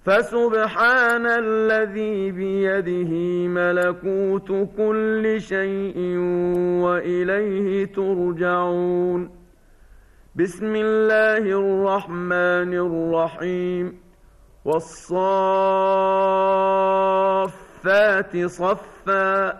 فسبحان الذي بيده ملكوت كل شيء وإليه ترجعون. بسم الله الرحمن الرحيم. والصافات صفا